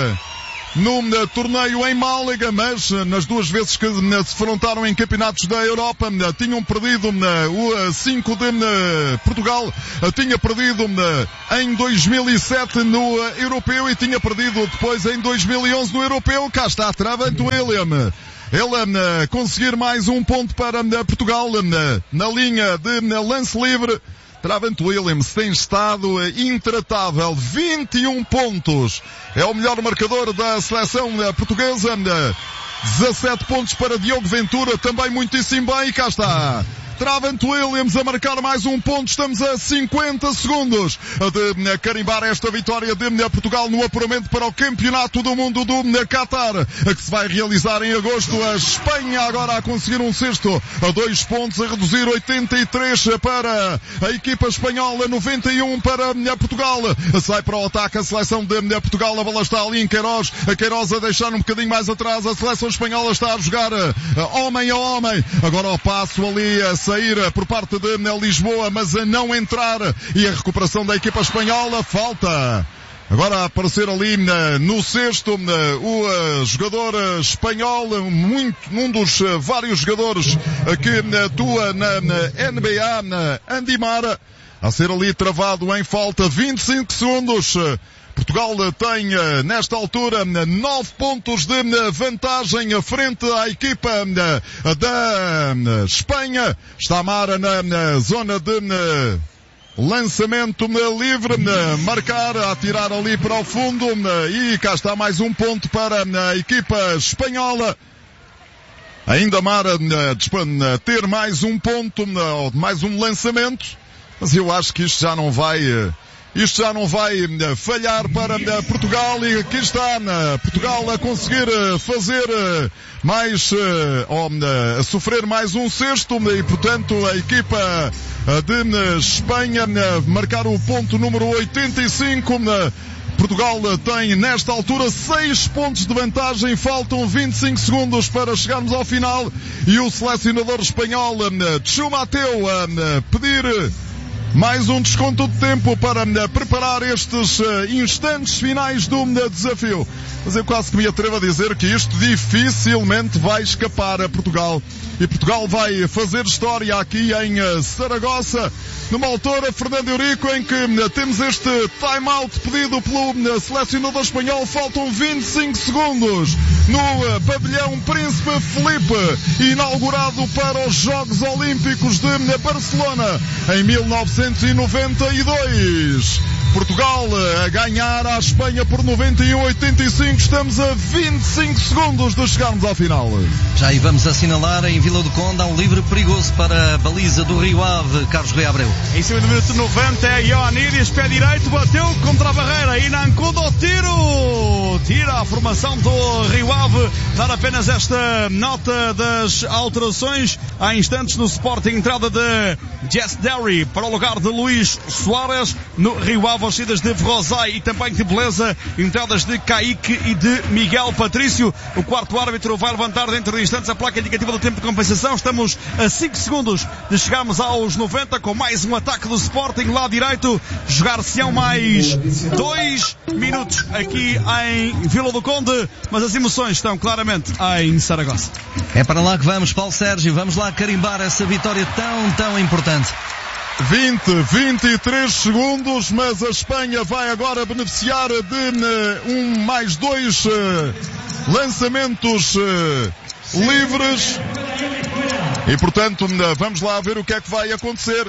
num torneio em Málaga, mas nas 2 vezes que se defrontaram em campeonatos da Europa, tinham perdido o 5 de Portugal, tinha perdido em 2007 no Europeu e tinha perdido depois em 2011 no Europeu. Cá está, Travante William. Ele conseguir mais um ponto para Portugal na linha de lance livre. Travante Williams tem estado intratável, 21 pontos. É o melhor marcador da seleção portuguesa. 17 pontos para Diogo Ventura, também muitíssimo bem. E cá está Travante Williams a marcar mais um ponto. Estamos a 50 segundos de carimbar esta vitória de Portugal no apuramento para o Campeonato do Mundo do Qatar, que se vai realizar em agosto. A Espanha agora a conseguir um sexto, a 2 pontos, a reduzir 83 para a equipa espanhola, 91 para Portugal. Sai para o ataque a seleção de Portugal, a bola está ali em Queiroz, a Queiroz a deixar um bocadinho mais atrás, a seleção espanhola está a jogar homem a homem, agora ao passo ali a sair por parte de Lisboa, mas a não entrar, e a recuperação da equipa espanhola, falta. Agora a aparecer ali no cesto o jogador espanhol, um dos vários jogadores que atua na NBA, Andy Mara, a ser ali travado em falta, 25 segundos Portugal tem, nesta altura, 9 pontos de vantagem frente à equipa da Espanha. Está Mara na zona de lançamento livre, marcar, atirar ali para o fundo, e cá está mais um ponto para a equipa espanhola. Ainda Mara ter mais um ponto, mais um lançamento, mas eu acho que isto já não vai falhar para Portugal, e aqui está Portugal a conseguir fazer mais, a sofrer mais um cesto, e portanto a equipa de Espanha marcar o ponto número 85. Portugal tem nesta altura 6 pontos de vantagem, faltam 25 segundos para chegarmos ao final, e o selecionador espanhol Txu Mateu a pedir mais um desconto de tempo para preparar estes instantes finais do desafio. Mas eu quase que me atrevo a dizer que isto dificilmente vai escapar a Portugal. E Portugal vai fazer história aqui em Saragossa, numa altura, Fernando Eurico, em que temos este time-out pedido pelo selecionador espanhol. Faltam 25 segundos no pavilhão Príncipe Felipe, inaugurado para os Jogos Olímpicos de Barcelona em 1992. Portugal a ganhar à Espanha por 91-85. Estamos a 25 segundos de chegarmos ao final. Já aí vamos assinalar, em Vila do Conde há um livre perigoso para a baliza do Rio Ave. Carlos Rui Abreu. Em cima do minuto 90 é Ioannidis, pé direito, bateu contra a barreira e Nancudo tira a formação do Rio Ave. Dar apenas esta nota das alterações. Há instantes no Sporting, entrada de Jess Derry para o lugar de Luís Soares. No Rio Ave, as saídas de Rosai e também de Beleza, entradas de Kaique e de Miguel Patrício. O quarto árbitro vai levantar dentro de instantes a placa indicativa do tempo de compensação. Estamos a 5 segundos de chegarmos aos 90, com mais um ataque do Sporting, lado direito. Jogar-se-ão mais 2 minutos aqui em Vila do Conde, mas as emoções estão claramente em Saragossa. É para lá que vamos, Paulo Sérgio. Vamos lá carimbar essa vitória tão importante. 23 segundos, mas a Espanha vai agora beneficiar de mais 2 lançamentos livres, e portanto vamos lá ver o que é que vai acontecer.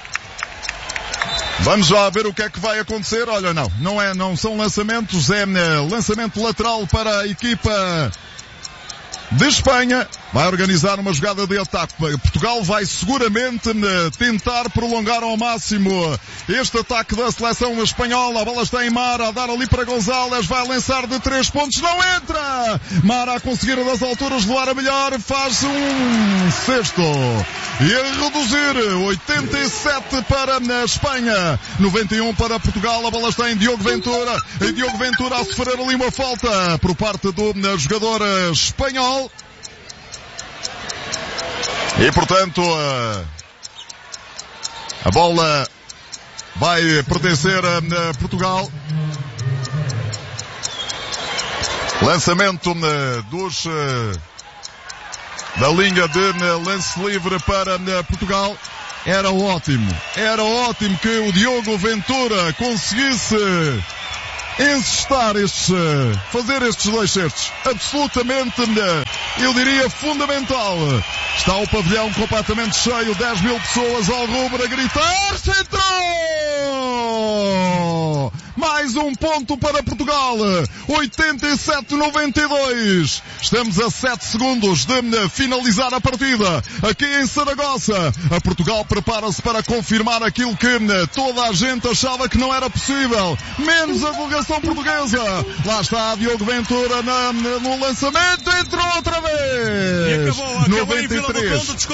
Olha, não são lançamentos, é lançamento lateral para a equipa de Espanha. Vai organizar uma jogada de ataque. Portugal vai seguramente tentar prolongar ao máximo este ataque da seleção espanhola. A bola está em Mara, a dar ali para Gonzalez, vai lançar de 3 pontos, não entra! Mara a conseguir das alturas levar a melhor, faz um cesto e a reduzir. 87 para a Espanha, 91 para Portugal. A bola está em Diogo Ventura, e Diogo Ventura a sofrer ali uma falta por parte do jogador espanhol. E portanto a bola vai pertencer a Portugal. Lançamento da linha de lance livre para Portugal. Era ótimo que o Diogo Ventura conseguisse fazer estes 2 certos. Absolutamente, eu diria, fundamental. Está o pavilhão completamente cheio, 10 mil pessoas ao rubro a gritar. Centrou! Mais um ponto para Portugal. 87-92. Estamos a 7 segundos de finalizar a partida aqui em Saragossa. A Portugal prepara-se para confirmar aquilo que toda a gente achava que não era possível, menos a delegação portuguesa. Lá está Diogo Ventura no lançamento, entrou outra vez. E acabou 93. em Vila do Conde.